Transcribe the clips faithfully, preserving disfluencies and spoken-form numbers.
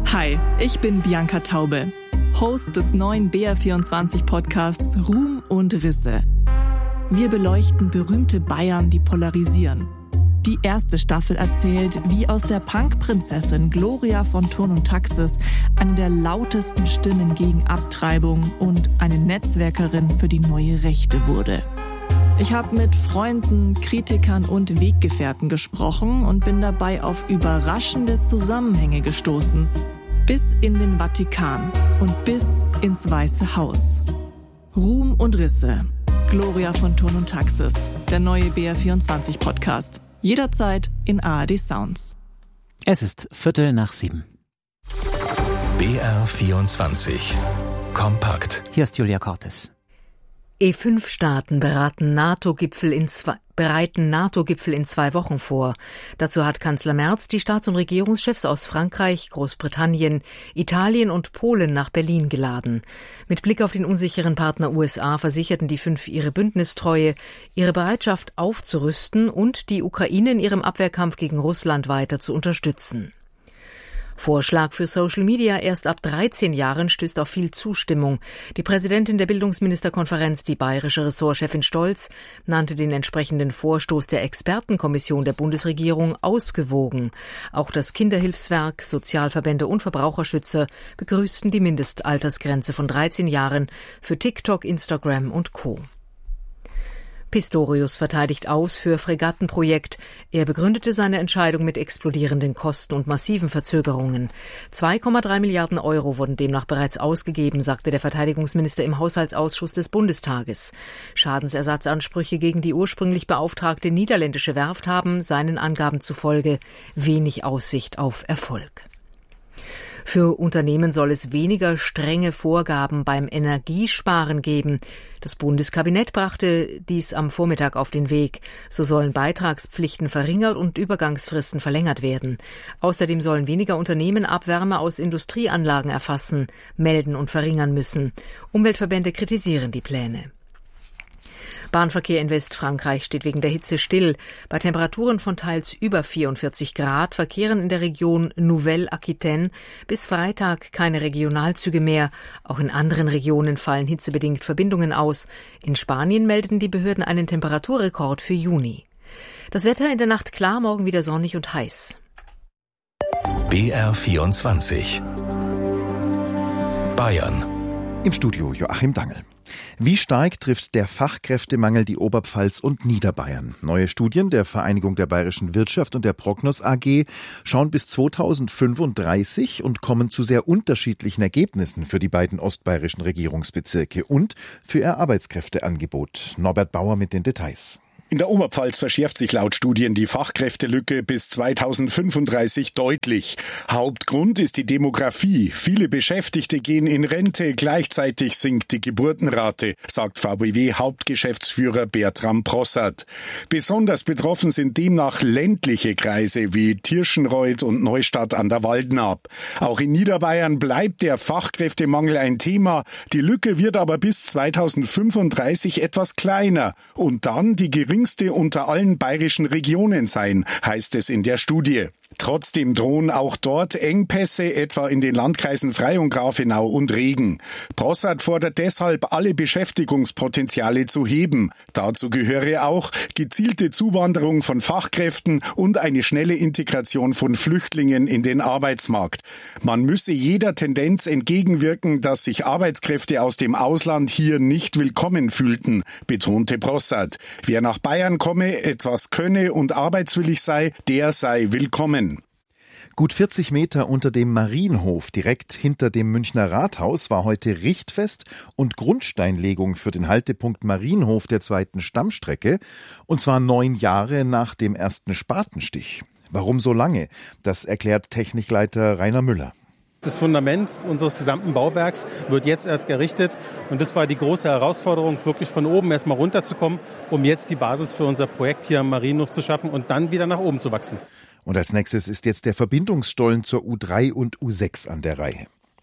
Hi, ich bin Bianca Taube, Host des neuen B R vierundzwanzig Podcasts Ruhm und Risse. Wir beleuchten berühmte Bayern, die polarisieren. Die erste Staffel erzählt, wie aus der Punk-Prinzessin Gloria von Thurn und Taxis eine der lautesten Stimmen gegen Abtreibung und eine Netzwerkerin für die neue Rechte wurde. Ich habe mit Freunden, Kritikern und Weggefährten gesprochen und bin dabei auf überraschende Zusammenhänge gestoßen. Bis in den Vatikan und bis ins Weiße Haus. Ruhm und Risse. Gloria von Thurn und Taxis. Der neue B R vierundzwanzig Podcast. Jederzeit in A R D Sounds. Es ist Viertel nach sieben. B R vierundzwanzig. Kompakt. Hier ist Julia Cortes. E fünf Staaten beraten NATO-Gipfel in zwei, bereiten NATO-Gipfel in zwei Wochen vor. Dazu hat Kanzler Merz die Staats- und Regierungschefs aus Frankreich, Großbritannien, Italien und Polen nach Berlin geladen. Mit Blick auf den unsicheren Partner U S A versicherten die fünf ihre Bündnistreue, ihre Bereitschaft aufzurüsten und die Ukraine in ihrem Abwehrkampf gegen Russland weiter zu unterstützen. Vorschlag für Social Media erst ab dreizehn Jahren stößt auf viel Zustimmung. Die Präsidentin der Bildungsministerkonferenz, die bayerische Ressortchefin Stolz, nannte den entsprechenden Vorstoß der Expertenkommission der Bundesregierung ausgewogen. Auch das Kinderhilfswerk, Sozialverbände und Verbraucherschützer begrüßten die Mindestaltersgrenze von dreizehn Jahren für TikTok, Instagram und Co. Pistorius verteidigt aus für Fregattenprojekt. Er begründete seine Entscheidung mit explodierenden Kosten und massiven Verzögerungen. zwei Komma drei Milliarden Euro wurden demnach bereits ausgegeben, sagte der Verteidigungsminister im Haushaltsausschuss des Bundestages. Schadensersatzansprüche gegen die ursprünglich beauftragte niederländische Werft haben, seinen Angaben zufolge, wenig Aussicht auf Erfolg. Für Unternehmen soll es weniger strenge Vorgaben beim Energiesparen geben. Das Bundeskabinett brachte dies am Vormittag auf den Weg. So sollen Beitragspflichten verringert und Übergangsfristen verlängert werden. Außerdem sollen weniger Unternehmen Abwärme aus Industrieanlagen erfassen, melden und verringern müssen. Umweltverbände kritisieren die Pläne. Bahnverkehr in Westfrankreich steht wegen der Hitze still. Bei Temperaturen von teils über vierundvierzig Grad verkehren in der Region Nouvelle-Aquitaine bis Freitag keine Regionalzüge mehr. Auch in anderen Regionen fallen hitzebedingt Verbindungen aus. In Spanien meldeten die Behörden einen Temperaturrekord für Juni. Das Wetter in der Nacht klar, morgen wieder sonnig und heiß. B R vierundzwanzig. Bayern. Im Studio Joachim Dangel. Wie stark trifft der Fachkräftemangel die Oberpfalz und Niederbayern? Neue Studien der Vereinigung der Bayerischen Wirtschaft und der Prognos A G schauen bis zweitausendfünfunddreißig und kommen zu sehr unterschiedlichen Ergebnissen für die beiden ostbayerischen Regierungsbezirke und für ihr Arbeitskräfteangebot. Norbert Bauer mit den Details. In der Oberpfalz verschärft sich laut Studien die Fachkräftelücke bis zweitausendfünfunddreißig deutlich. Hauptgrund ist die Demografie. Viele Beschäftigte gehen in Rente, gleichzeitig sinkt die Geburtenrate, sagt V B W-Hauptgeschäftsführer Bertram Prossert. Besonders betroffen sind demnach ländliche Kreise wie Tirschenreuth und Neustadt an der Waldnaab. Auch in Niederbayern bleibt der Fachkräftemangel ein Thema. Die Lücke wird aber bis zweitausendfünfunddreißig etwas kleiner und dann die geringste unter allen bayerischen Regionen sein, heißt es in der Studie. Trotzdem drohen auch dort Engpässe, etwa in den Landkreisen Freyung, Grafenau und Regen. Prossert fordert deshalb, alle Beschäftigungspotenziale zu heben. Dazu gehöre auch gezielte Zuwanderung von Fachkräften und eine schnelle Integration von Flüchtlingen in den Arbeitsmarkt. Man müsse jeder Tendenz entgegenwirken, dass sich Arbeitskräfte aus dem Ausland hier nicht willkommen fühlten, betonte Prossert. Wer nach Bayern komme, etwas könne und arbeitswillig sei, der sei willkommen. Gut vierzig Meter unter dem Marienhof, direkt hinter dem Münchner Rathaus, war heute Richtfest und Grundsteinlegung für den Haltepunkt Marienhof der zweiten Stammstrecke, und zwar neun Jahre nach dem ersten Spatenstich. Warum so lange? Das erklärt Technikleiter Rainer Müller. Das Fundament unseres gesamten Bauwerks wird jetzt erst errichtet und das war die große Herausforderung, wirklich von oben erstmal runterzukommen, um jetzt die Basis für unser Projekt hier am Marienhof zu schaffen und dann wieder nach oben zu wachsen. Und als nächstes ist jetzt der Verbindungsstollen zur U drei und U sechs an der Reihe.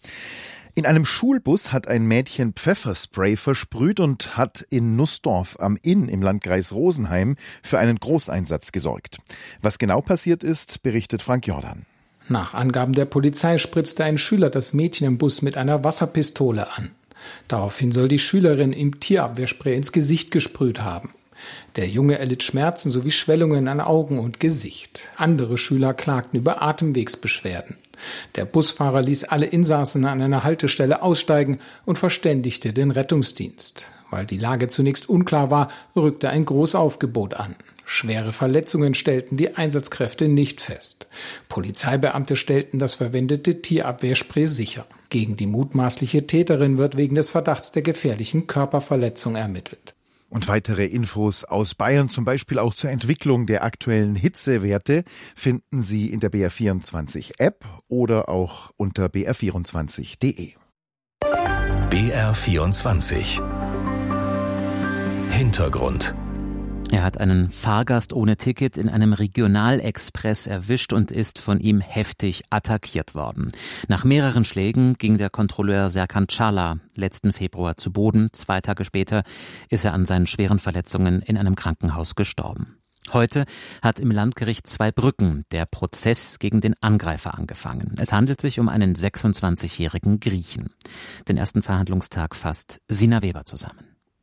In einem Schulbus hat ein Mädchen Pfefferspray versprüht und hat in Nussdorf am Inn im Landkreis Rosenheim für einen Großeinsatz gesorgt. Was genau passiert ist, berichtet Frank Jordan. Nach Angaben der Polizei spritzte ein Schüler das Mädchen im Bus mit einer Wasserpistole an. Daraufhin soll die Schülerin ihm Tierabwehrspray ins Gesicht gesprüht haben. Der Junge erlitt Schmerzen sowie Schwellungen an Augen und Gesicht. Andere Schüler klagten über Atemwegsbeschwerden. Der Busfahrer ließ alle Insassen an einer Haltestelle aussteigen und verständigte den Rettungsdienst. Weil die Lage zunächst unklar war, rückte ein Großaufgebot an. Schwere Verletzungen stellten die Einsatzkräfte nicht fest. Polizeibeamte stellten das verwendete Tierabwehrspray sicher. Gegen die mutmaßliche Täterin wird wegen des Verdachts der gefährlichen Körperverletzung ermittelt. Und weitere Infos aus Bayern, zum Beispiel auch zur Entwicklung der aktuellen Hitzewerte, finden Sie in der B R vierundzwanzig App oder auch unter b r vierundzwanzig punkt d e. B R vierundzwanzig Hintergrund. Er hat einen Fahrgast ohne Ticket in einem Regionalexpress erwischt und ist von ihm heftig attackiert worden. Nach mehreren Schlägen ging der Kontrolleur Serkan Çağlar letzten Februar zu Boden. Zwei Tage später ist er an seinen schweren Verletzungen in einem Krankenhaus gestorben. Heute hat im Landgericht Zweibrücken der Prozess gegen den Angreifer angefangen. Es handelt sich um einen sechsundzwanzigjährigen Griechen. Den ersten Verhandlungstag fasst Sina Weber zusammen.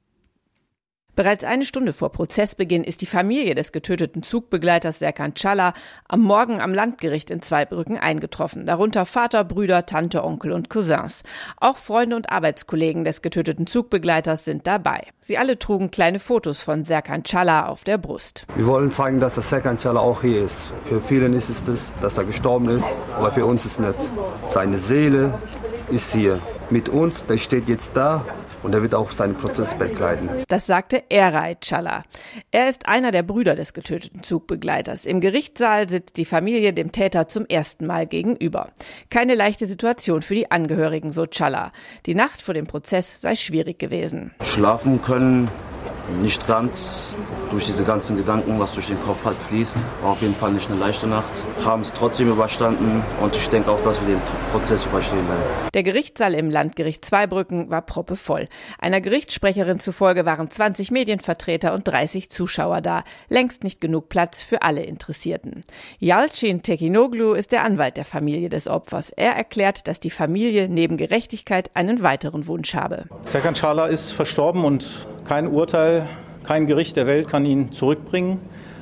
Bereits eine Stunde vor Prozessbeginn ist die Familie des getöteten Zugbegleiters Serkan Çağlar am Morgen am Landgericht in Zweibrücken eingetroffen, darunter Vater, Brüder, Tante, Onkel und Cousins. Auch Freunde und Arbeitskollegen des getöteten Zugbegleiters sind dabei. Sie alle trugen kleine Fotos von Serkan Çağlar auf der Brust. Wir wollen zeigen, dass der Serkan Çağlar auch hier ist. Für viele ist es das, dass er gestorben ist, aber für uns ist es nicht. Seine Seele ist hier mit uns, der steht jetzt da. Und er wird auch seinen Prozess begleiten. Das sagte Eray Çağlar. Er ist einer der Brüder des getöteten Zugbegleiters. Im Gerichtssaal sitzt die Familie dem Täter zum ersten Mal gegenüber. Keine leichte Situation für die Angehörigen, so Çağlar. Die Nacht vor dem Prozess sei schwierig gewesen. Schlafen können, nicht ganz. Durch diese ganzen Gedanken, was durch den Kopf halt fließt, war auf jeden Fall nicht eine leichte Nacht. Haben es trotzdem überstanden und ich denke auch, dass wir den Prozess überstehen werden. Der Gerichtssaal im Landgericht Zweibrücken war proppevoll. Einer Gerichtssprecherin zufolge waren zwanzig Medienvertreter und dreißig Zuschauer da. Längst nicht genug Platz für alle Interessierten. Yalçin Tekinoglu ist der Anwalt der Familie des Opfers. Er erklärt, dass die Familie neben Gerechtigkeit einen weiteren Wunsch habe. Serkan Çağlar ist verstorben und kein Urteil, kein Gericht der Welt kann ihn zurückbringen.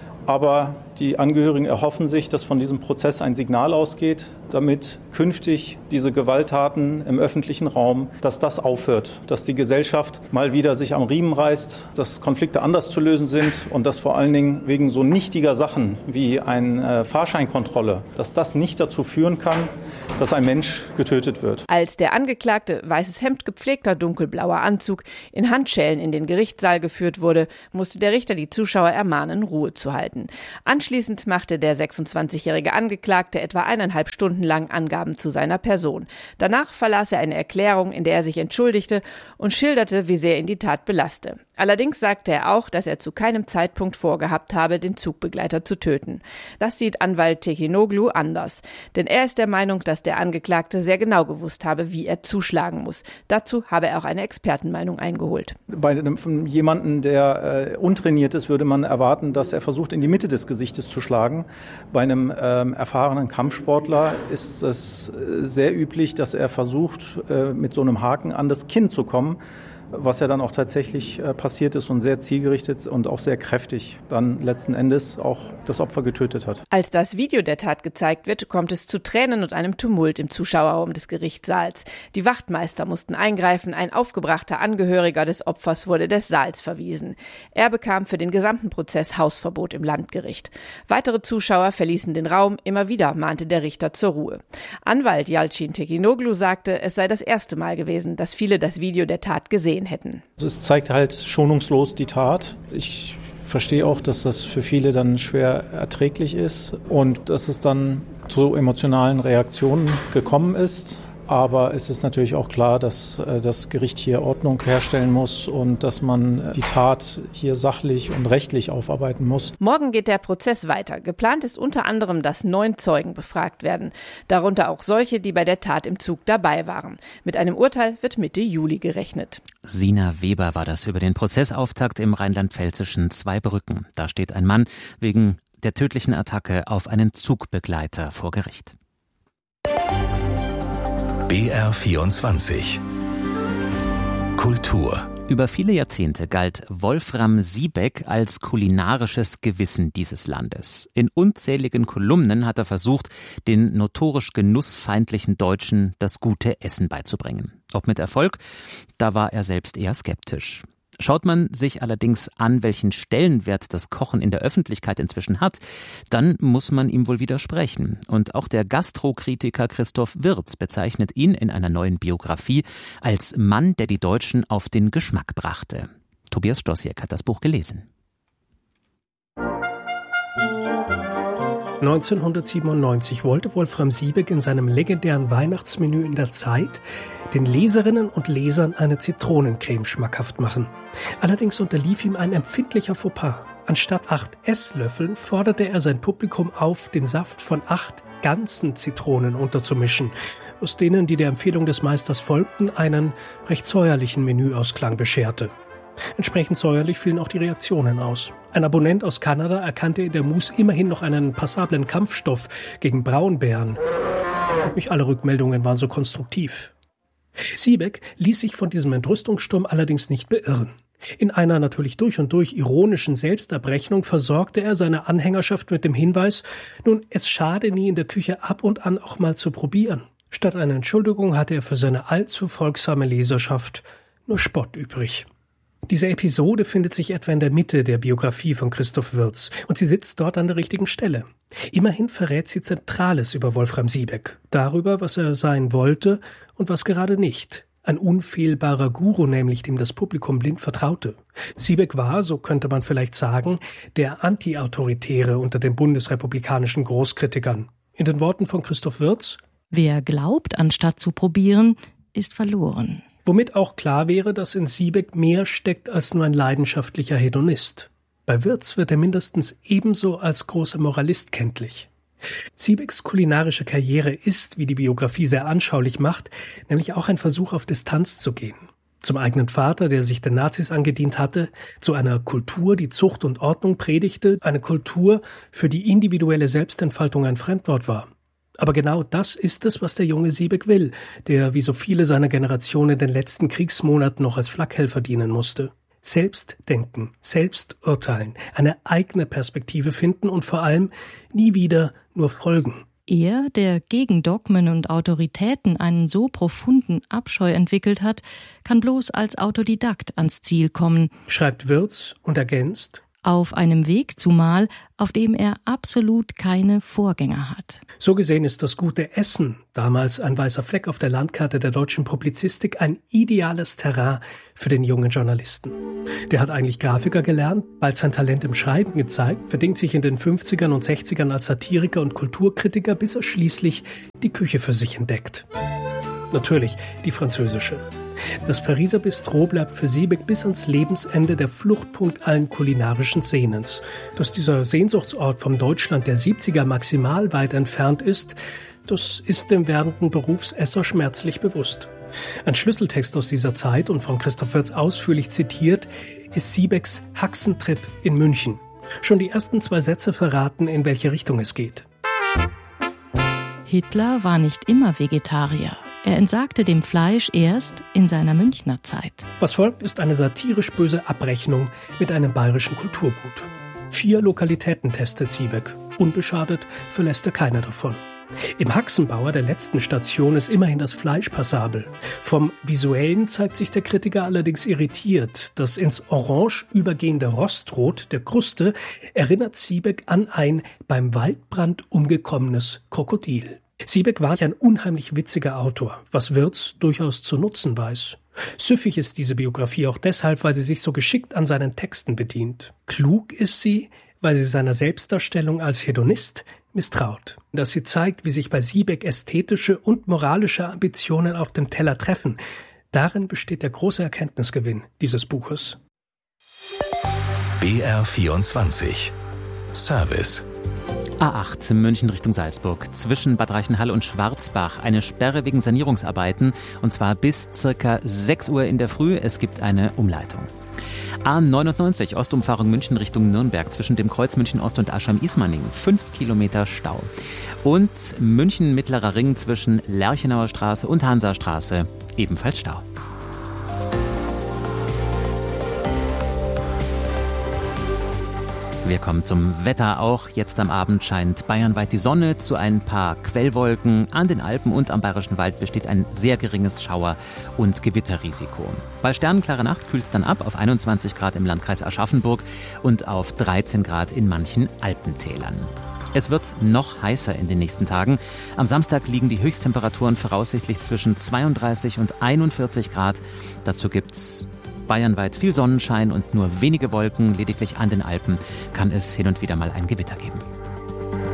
Aber die Angehörigen erhoffen sich, dass von diesem Prozess ein Signal ausgeht, damit künftig diese Gewalttaten im öffentlichen Raum, dass das aufhört, dass die Gesellschaft mal wieder sich am Riemen reißt, dass Konflikte anders zu lösen sind und dass vor allen Dingen wegen so nichtiger Sachen wie eine Fahrscheinkontrolle, dass das nicht dazu führen kann, dass ein Mensch getötet wird. Als der Angeklagte, weißes Hemd, gepflegter dunkelblauer Anzug, in Handschellen in den Gerichtssaal geführt wurde, musste der Richter die Zuschauer ermahnen, Ruhe zu halten. Anschließend machte der sechsundzwanzigjährige Angeklagte etwa eineinhalb Stunden lang Angaben zu seiner Person. Danach verlas er eine Erklärung, in der er sich entschuldigte und schilderte, wie sehr ihn die Tat belaste. Allerdings sagte er auch, dass er zu keinem Zeitpunkt vorgehabt habe, den Zugbegleiter zu töten. Das sieht Anwalt Tekinoglu anders. Denn er ist der Meinung, dass der Angeklagte sehr genau gewusst habe, wie er zuschlagen muss. Dazu habe er auch eine Expertenmeinung eingeholt. Bei einem, von jemandem, der äh, untrainiert ist, würde man erwarten, dass er versucht, in die Mitte des Gesichtes zu schlagen. Bei einem ähm, erfahrenen Kampfsportler ist es äh, sehr üblich, dass er versucht, äh, mit so einem Haken an das Kinn zu kommen, was ja dann auch tatsächlich äh, passiert ist und sehr zielgerichtet und auch sehr kräftig dann letzten Endes auch das Opfer getötet hat. Als das Video der Tat gezeigt wird, kommt es zu Tränen und einem Tumult im Zuschauerraum des Gerichtssaals. Die Wachtmeister mussten eingreifen, ein aufgebrachter Angehöriger des Opfers wurde des Saals verwiesen. Er bekam für den gesamten Prozess Hausverbot im Landgericht. Weitere Zuschauer verließen den Raum, immer wieder mahnte der Richter zur Ruhe. Anwalt Yalçin Tekinoglu sagte, es sei das erste Mal gewesen, dass viele das Video der Tat gesehen hätten. Es zeigt halt schonungslos die Tat. Ich verstehe auch, dass das für viele dann schwer erträglich ist und dass es dann zu emotionalen Reaktionen gekommen ist. Aber es ist natürlich auch klar, dass äh, das Gericht hier Ordnung herstellen muss und dass man die Tat hier sachlich und rechtlich aufarbeiten muss. Morgen geht der Prozess weiter. Geplant ist unter anderem, dass neun Zeugen befragt werden. Darunter auch solche, die bei der Tat im Zug dabei waren. Mit einem Urteil wird Mitte Juli gerechnet. Sina Weber war das über den Prozessauftakt im rheinland-pfälzischen Zweibrücken. Da steht ein Mann wegen der tödlichen Attacke auf einen Zugbegleiter vor Gericht. B R vierundzwanzig Kultur. Über viele Jahrzehnte galt Wolfram Siebeck als kulinarisches Gewissen dieses Landes. In unzähligen Kolumnen hat er versucht, den notorisch genussfeindlichen Deutschen das gute Essen beizubringen. Ob mit Erfolg? Da war er selbst eher skeptisch. Schaut man sich allerdings an, welchen Stellenwert das Kochen in der Öffentlichkeit inzwischen hat, dann muss man ihm wohl widersprechen. Und auch der Gastrokritiker Christoph Wirz bezeichnet ihn in einer neuen Biografie als Mann, der die Deutschen auf den Geschmack brachte. Tobias Stosiek hat das Buch gelesen. neunzehnhundertsiebenundneunzig wollte Wolfram Siebeck in seinem legendären Weihnachtsmenü in der Zeit den Leserinnen und Lesern eine Zitronencreme schmackhaft machen. Allerdings unterlief ihm ein empfindlicher Fauxpas. Anstatt acht Esslöffeln forderte er sein Publikum auf, den Saft von acht ganzen Zitronen unterzumischen, aus denen, die der Empfehlung des Meisters folgten, einen recht säuerlichen Menüausklang bescherte. Entsprechend säuerlich fielen auch die Reaktionen aus. Ein Abonnent aus Kanada erkannte in der Mousse immerhin noch einen passablen Kampfstoff gegen Braunbären. Nicht alle Rückmeldungen waren so konstruktiv. Siebeck ließ sich von diesem Entrüstungssturm allerdings nicht beirren. In einer natürlich durch und durch ironischen Selbstabrechnung versorgte er seine Anhängerschaft mit dem Hinweis, nun, es schade nie in der Küche ab und an auch mal zu probieren. Statt einer Entschuldigung hatte er für seine allzu folgsame Leserschaft nur Spott übrig. Diese Episode findet sich etwa in der Mitte der Biografie von Christoph Wirz und sie sitzt dort an der richtigen Stelle. Immerhin verrät sie Zentrales über Wolfram Siebeck, darüber, was er sein wollte und was gerade nicht. Ein unfehlbarer Guru nämlich, dem das Publikum blind vertraute. Siebeck war, so könnte man vielleicht sagen, der Anti-Autoritäre unter den bundesrepublikanischen Großkritikern. In den Worten von Christoph Wirz: Wer glaubt, anstatt zu probieren, ist verloren. Womit auch klar wäre, dass in Siebeck mehr steckt als nur ein leidenschaftlicher Hedonist. Bei Wirz wird er mindestens ebenso als großer Moralist kenntlich. Siebecks kulinarische Karriere ist, wie die Biografie sehr anschaulich macht, nämlich auch ein Versuch auf Distanz zu gehen. Zum eigenen Vater, der sich den Nazis angedient hatte, zu einer Kultur, die Zucht und Ordnung predigte, eine Kultur, für die individuelle Selbstentfaltung ein Fremdwort war. Aber genau das ist es, was der junge Siebeck will, der wie so viele seiner Generation in den letzten Kriegsmonaten noch als Flakhelfer dienen musste. Selbst denken, selbst urteilen, eine eigene Perspektive finden und vor allem nie wieder nur folgen. Er, der gegen Dogmen und Autoritäten einen so profunden Abscheu entwickelt hat, kann bloß als Autodidakt ans Ziel kommen, schreibt Wirz und ergänzt: auf einem Weg zumal, auf dem er absolut keine Vorgänger hat. So gesehen ist das gute Essen, damals ein weißer Fleck auf der Landkarte der deutschen Publizistik, ein ideales Terrain für den jungen Journalisten. Der hat eigentlich Grafiker gelernt, bald sein Talent im Schreiben gezeigt, verdingt sich in den fünfzigern und sechzigern als Satiriker und Kulturkritiker, bis er schließlich die Küche für sich entdeckt. Natürlich die französische. Das Pariser Bistro bleibt für Siebeck bis ans Lebensende der Fluchtpunkt allen kulinarischen Sehnens. Dass dieser Sehnsuchtsort vom Deutschland der siebziger maximal weit entfernt ist, das ist dem werdenden Berufsesser schmerzlich bewusst. Ein Schlüsseltext aus dieser Zeit und von Christoph Wirz ausführlich zitiert, ist Siebecks Haxentrip in München. Schon die ersten zwei Sätze verraten, in welche Richtung es geht. Hitler war nicht immer Vegetarier. Er entsagte dem Fleisch erst in seiner Münchner Zeit. Was folgt, ist eine satirisch böse Abrechnung mit einem bayerischen Kulturgut. Vier Lokalitäten testet Siebeck. Unbeschadet verlässt er keine davon. Im Haxenbauer, der letzten Station, ist immerhin das Fleisch passabel. Vom Visuellen zeigt sich der Kritiker allerdings irritiert. Das ins Orange übergehende Rostrot der Kruste erinnert Siebeck an ein beim Waldbrand umgekommenes Krokodil. Siebeck war ein unheimlich witziger Autor, was Wirz durchaus zu nutzen weiß. Süffig ist diese Biografie auch deshalb, weil sie sich so geschickt an seinen Texten bedient. Klug ist sie, weil sie seiner Selbstdarstellung als Hedonist misstraut. Dass sie zeigt, wie sich bei Siebeck ästhetische und moralische Ambitionen auf dem Teller treffen. Darin besteht der große Erkenntnisgewinn dieses Buches. B R vierundzwanzig Service. A acht München Richtung Salzburg, zwischen Bad Reichenhall und Schwarzbach. Eine Sperre wegen Sanierungsarbeiten, und zwar bis circa sechs Uhr in der Früh. Es gibt eine Umleitung. A neunundneunzig Ostumfahrung München Richtung Nürnberg zwischen dem Kreuz München Ost und Aschheim-Ismaning. Fünf Kilometer Stau. Und München Mittlerer Ring zwischen Lerchenauer Straße und Hansastraße. Ebenfalls Stau. Wir kommen zum Wetter. Auch jetzt am Abend scheint bayernweit die Sonne, zu ein paar Quellwolken. An den Alpen und am Bayerischen Wald besteht ein sehr geringes Schauer- und Gewitterrisiko. Bei sternenklarer Nacht kühlt es dann ab auf einundzwanzig Grad im Landkreis Aschaffenburg und auf dreizehn Grad in manchen Alpentälern. Es wird noch heißer in den nächsten Tagen. Am Samstag liegen die Höchsttemperaturen voraussichtlich zwischen zweiunddreißig und einundvierzig Grad. Dazu gibt's bayernweit viel Sonnenschein und nur wenige Wolken. Lediglich an den Alpen kann es hin und wieder mal ein Gewitter geben.